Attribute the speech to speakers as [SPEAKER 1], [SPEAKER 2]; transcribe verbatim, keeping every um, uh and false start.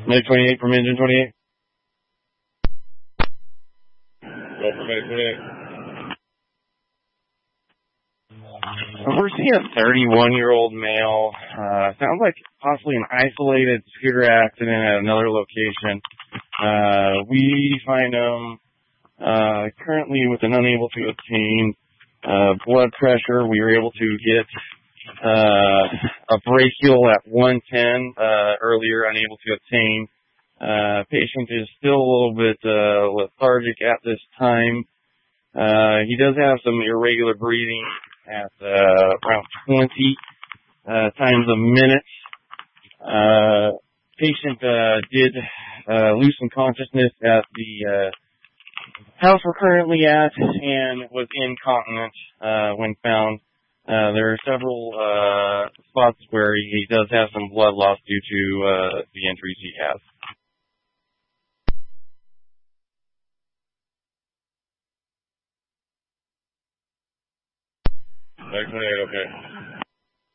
[SPEAKER 1] Medic twenty-eight from engine twenty-eight. Go for Medic twenty-eight. We're seeing a thirty-one-year-old male. Uh, sounds like possibly an isolated scooter accident at another location. Uh, we find him uh, currently with an unable to obtain uh, blood pressure. We were able to get uh, a brachial at one ten uh, earlier, unable to obtain. Uh, patient is still a little bit uh, lethargic at this time. Uh, he does have some irregular breathing at uh, around twenty uh, times a minute. Uh, patient uh, did uh, lose some consciousness at the uh, house we're currently at and was incontinent uh, when found. Uh, there are several uh, spots where he does have some blood loss due to uh, the injuries he has. Okay.